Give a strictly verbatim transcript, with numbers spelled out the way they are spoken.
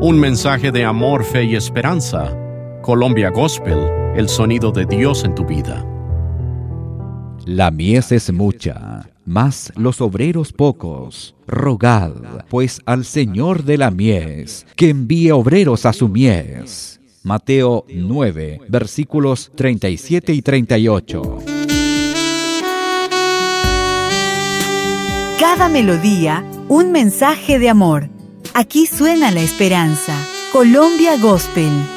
Un mensaje de amor, fe y esperanza. Colombia Gospel, el sonido de Dios en tu vida. La mies es mucha, mas los obreros pocos. Rogad, pues, al Señor de la mies, que envíe obreros a su mies. Mateo nueve, versículos treinta y siete y treinta y ocho. Cada melodía, un mensaje de amor. Aquí suena la esperanza. Colombia Gospel.